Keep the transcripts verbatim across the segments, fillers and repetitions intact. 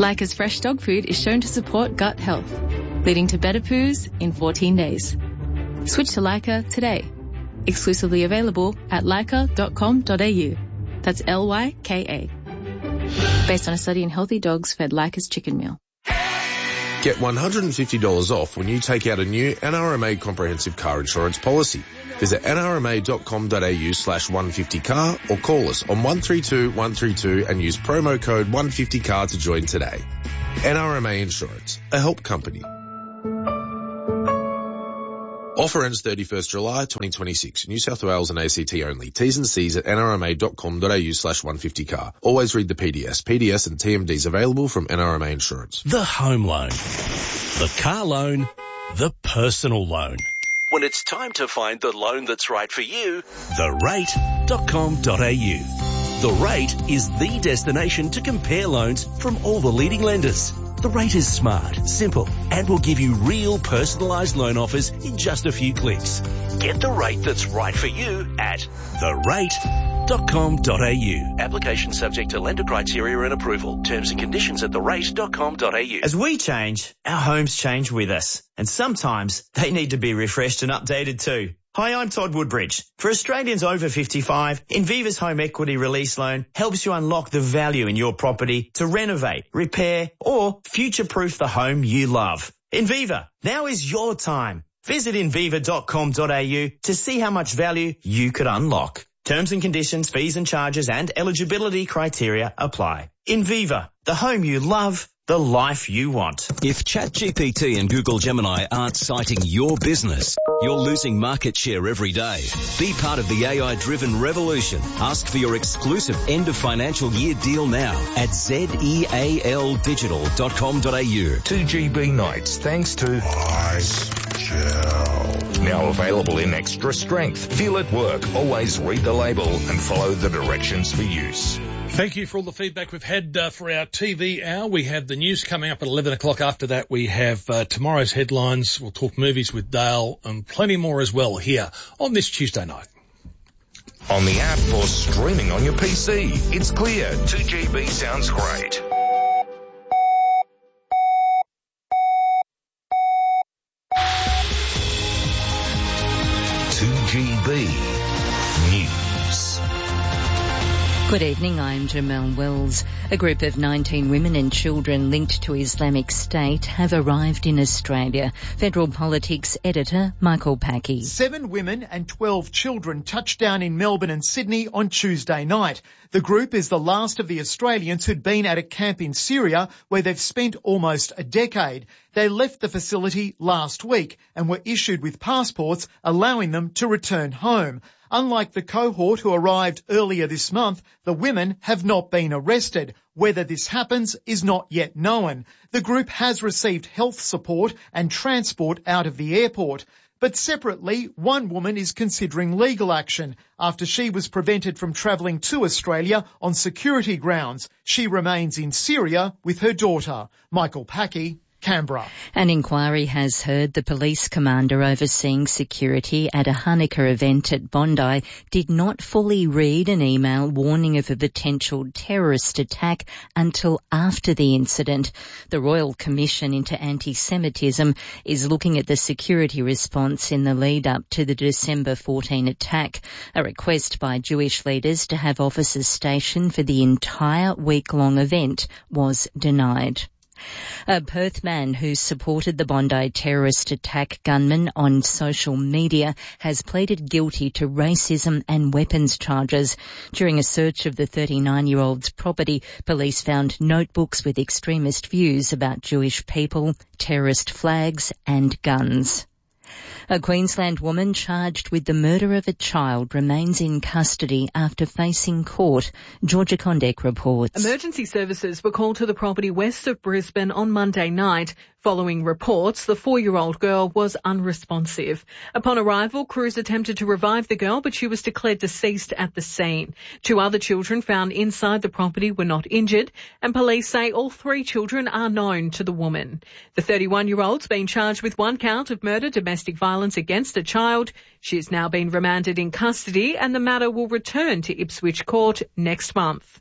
Leica's fresh dog food is shown to support gut health, leading to better poos in fourteen days. Switch to Leica today. Exclusively available at leica dot com dot a u. That's L Y K A. Based on a study in healthy dogs fed Leica's chicken meal. Get one hundred fifty dollars off when you take out a new N R M A comprehensive car insurance policy. Visit N R M A dot com dot a u slash one fifty car or call us on one three two one three two and use promo code one fifty car to join today. N R M A Insurance, a help company. Offer ends thirty-first July twenty twenty-six. New South Wales and A C T only. T's and C's at N R M A dot com dot a u slash one fifty car. Always read the P D S. P D S and T M Ds available from N R M A Insurance. The home loan, the car loan, the personal loan. When it's time to find the loan that's right for you, the rate dot com dot a u. The Rate is the destination to compare loans from all the leading lenders. The Rate is smart, simple, and will give you real personalised loan offers in just a few clicks. Get the rate that's right for you at the rate dot com dot a u. Application subject to lender criteria and approval. Terms and conditions at the rate dot com dot a u. As we change, our homes change with us. And sometimes they need to be refreshed and updated too. Hi, I'm Todd Woodbridge. For Australians over fifty-five, Inviva's Home Equity Release Loan helps you unlock the value in your property to renovate, repair, or future-proof the home you love. Inviva, now is your time. Visit inviva dot com dot a u to see how much value you could unlock. Terms and conditions, fees and charges, and eligibility criteria apply. Inviva, the home you love, the life you want. If ChatGPT and Google Gemini aren't citing your business, you're losing market share every day. Be part of the A I-driven revolution. Ask for your exclusive end of financial year deal now at zeal digital dot com dot a u. two G B nights thanks to Ice Gel. Now available in extra strength. Feel at work. Always read the label and follow the directions for use. Thank you for all the feedback we've had uh, for our T V hour. We have the news coming up at eleven o'clock. After that, we have uh, tomorrow's headlines. We'll talk movies with Dale and plenty more as well here on this Tuesday night. On the app or streaming on your P C. It's clear. two G B sounds great. two G B News. Good evening, I'm Jamelle Wells. A group of nineteen women and children linked to Islamic State have arrived in Australia. Federal Politics editor Michael Packey. Seven women and twelve children touched down in Melbourne and Sydney on Tuesday night. The group is the last of the Australians who'd been at a camp in Syria where they've spent almost a decade. They left the facility last week and were issued with passports allowing them to return home. Unlike the cohort who arrived earlier this month, the women have not been arrested. Whether this happens is not yet known. The group has received health support and transport out of the airport. But separately, one woman is considering legal action after she was prevented from travelling to Australia on security grounds. She remains in Syria with her daughter. Michael Packey, Canberra. An inquiry has heard the police commander overseeing security at a Hanukkah event at Bondi did not fully read an email warning of a potential terrorist attack until after the incident. The Royal Commission into Anti-Semitism is looking at the security response in the lead-up to the December fourteenth attack. A request by Jewish leaders to have officers stationed for the entire week-long event was denied. A Perth man who supported the Bondi terrorist attack gunman on social media has pleaded guilty to racism and weapons charges. During a search of the thirty-nine-year-old's property, police found notebooks with extremist views about Jewish people, terrorist flags and guns. A Queensland woman charged with the murder of a child remains in custody after facing court. Georgia Condek reports. Emergency services were called to the property west of Brisbane on Monday night. Following reports, the four-year-old girl was unresponsive. Upon arrival, crews attempted to revive the girl, but she was declared deceased at the scene. Two other children found inside the property were not injured, and police say all three children are known to the woman. The thirty-one-year-old's been charged with one count of murder, domestic violence against a child. She has now been remanded in custody, and the matter will return to Ipswich Court next month.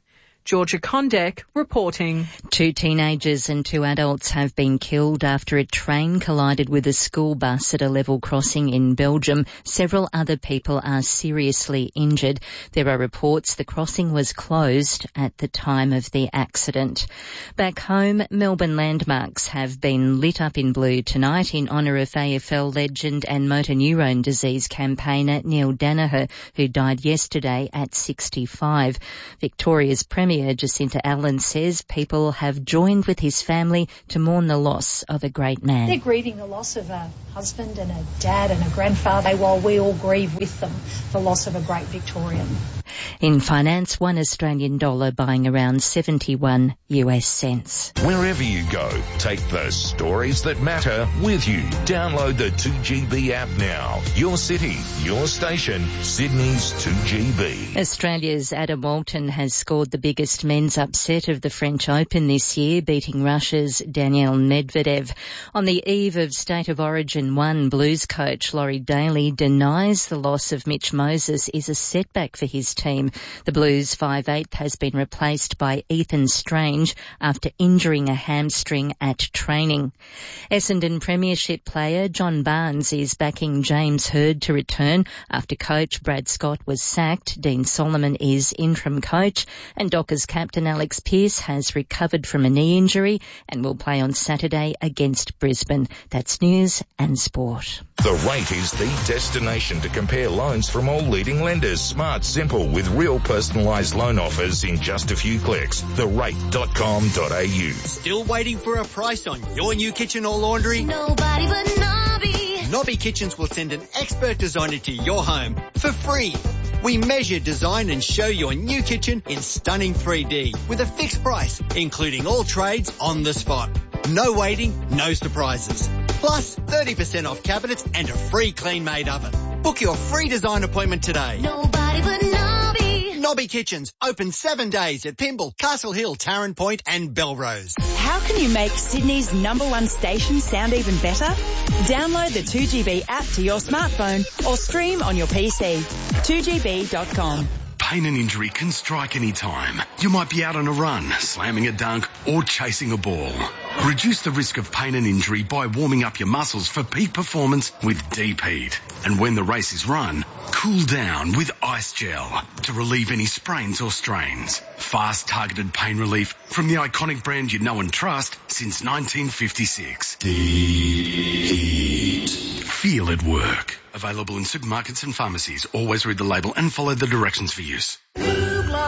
Georgia Kondek reporting. Two teenagers and two adults have been killed after a train collided with a school bus at a level crossing in Belgium. Several other people are seriously injured. There are reports the crossing was closed at the time of the accident. Back home, Melbourne landmarks have been lit up in blue tonight in honour of A F L legend and motor neurone disease campaigner Neil Danaher, who died yesterday at sixty-five. Victoria's Premier Jacinta Allen says people have joined with his family to mourn the loss of a great man. They're grieving the loss of a husband and a dad and a grandfather while we all grieve with them the loss of a great Victorian. In finance, one Australian dollar buying around seventy-one U S cents. Wherever you go, take the stories that matter with you. Download the two G B app now. Your city, your station, Sydney's two G B. Australia's Adam Walton has scored the biggest men's upset of the French Open this year, beating Russia's Daniil Medvedev. On the eve of State of Origin one, Blues coach Laurie Daly denies the loss of Mitch Moses is a setback for his team. The Blues five eighth has been replaced by Ethan Strange after injuring a hamstring at training. Essendon Premiership player John Barnes is backing James Hird to return after coach Brad Scott was sacked. Dean Solomon is interim coach, and Dockers captain Alex Pearce has recovered from a knee injury and will play on Saturday against Brisbane. That's news and sport. The Rate is the destination to compare loans from all leading lenders. Smart, simple, with real personalised loan offers in just a few clicks. the rate dot com dot a u. Still waiting for a price on your new kitchen or laundry? Nobody but Nobby. Nobby Kitchens will send an expert designer to your home for free. We measure, design and show your new kitchen in stunning three D with a fixed price, including all trades on the spot. No waiting, no surprises. Plus thirty percent off cabinets and a free clean-made oven. Book your free design appointment today. Nobody but Nobby. Nobby Kitchens, open seven days at Pymble, Castle Hill, Tarrant Point and Belrose. How can you make Sydney's number one station sound even better? Download the two G B app to your smartphone or stream on your P C. two G B dot com. Pain and injury can strike any time. You might be out on a run, slamming a dunk, or chasing a ball. Reduce the risk of pain and injury by warming up your muscles for peak performance with Deep Heat. And when the race is run, cool down with Ice Gel to relieve any sprains or strains. Fast, targeted pain relief from the iconic brand you know and trust since nineteen fifty-six. Deep Heat. Feel it work. Available in supermarkets and pharmacies. Always read the label and follow the directions for use.